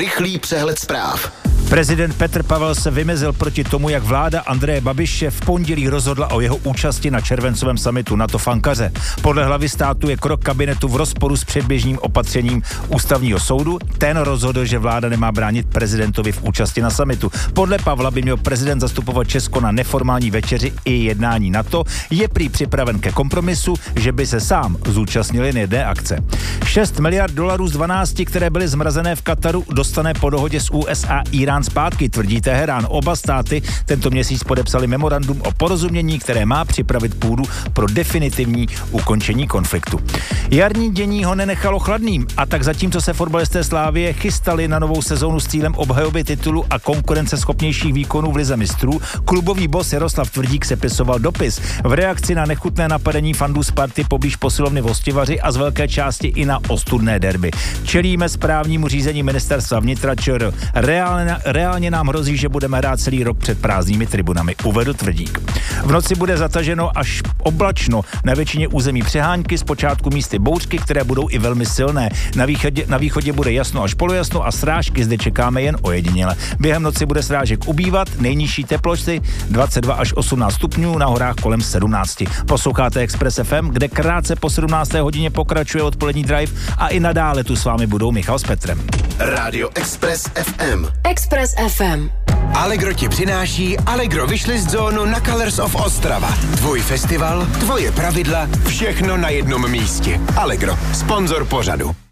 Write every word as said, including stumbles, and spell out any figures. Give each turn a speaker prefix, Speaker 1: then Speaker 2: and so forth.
Speaker 1: Rychlý přehled zpráv.
Speaker 2: Prezident Petr Pavel se vymezil proti tomu, jak vláda Andreje Babiše v pondělí rozhodla o jeho účasti na červencovém summitu NATO v Ankaře. Podle hlavy státu je krok kabinetu v rozporu s předběžným opatřením ústavního soudu. Ten rozhodl, že vláda nemá bránit prezidentovi v účasti na summitu. Podle Pavla by měl prezident zastupovat Česko na neformální večeři i jednání NATO. Je prý připraven ke kompromisu, že by se sám zúčastnil jen jedné akce. šest miliard dolarů z dvanácti, které byly zmrazené v Kataru, dostane po dohodě s U S A Irán zpátky, tvrdí Teherán. Oba státy tento měsíc podepsali memorandum o porozumění, které má připravit půdu pro definitivní ukončení konfliktu. Jarní dění ho nenechalo chladným, a tak zatímco se fotbalisté Slávie chystali na novou sezónu s cílem obhajoby titulu a konkurenceschopnějších výkonů v lize mistrů, klubový boss Jaroslav Tvrdík sepisoval dopis v reakci na nechutné napadení fandů Sparty poblíž posilovny v Hostivaři a z velké části i na ostudné derby. Čelíme správnímu řízení ministerstva vnitra ČR. Reálně, reálně nám hrozí, že budeme hrát celý rok před prázdnými tribunami, uvedl Tvrdík. V noci bude zataženo až oblačno na většině území přehánky, zpočátku místy bouřky, které budou i velmi silné. Na východě, na východě bude jasno až polojasno a srážky zde čekáme jen ojediněle. Během noci bude srážek ubývat, nejnižší teploty dvacet dva až osmnáct stupňů, na horách kolem sedmnáct. Posloucháte Express F M, kde krátce po sedmnácté hodině pokračuje odpolední drive a i nadále tu s vámi budou Michal s Petrem.
Speaker 1: Rádio Express F M.
Speaker 3: Express F M.
Speaker 4: Allegro ti přináší Allegro Wishlist zónu na Colors of Ostrava. Tvůj festival, tvoje pravidla, všechno na jednom místě. Allegro, sponzor pořadu.